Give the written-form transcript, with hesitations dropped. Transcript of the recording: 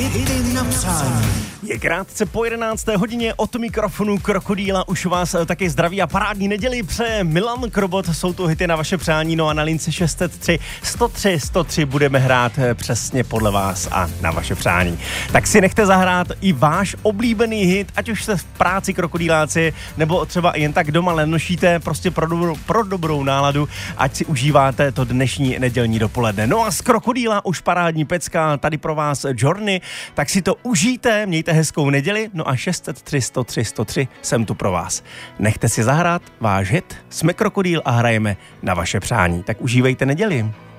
Hity na přání. Je krátce po 11. hodině, od mikrofonu Krokodýla už vás taky zdraví a parádní neděli přeje Milan Krobot, jsou tu hity na vaše přání, no a na lince 603 103 103 budeme hrát přesně podle vás a na vaše přání. Tak si nechte zahrát i váš oblíbený hit, ať už jste v práci krokodýláci, nebo třeba jen tak doma lenošíte, prostě pro dobrou náladu, ať si užíváte to dnešní nedělní dopoledne. No a z Krokodýla už parádní pecka, tady pro vás Journey, tak si to užijte, mějte hezkou neděli, no a 603 103 103 jsem tu pro vás. Nechte si zahrát váš hit, jsme Krokodýl a hrajeme na vaše přání, tak užívejte neděli.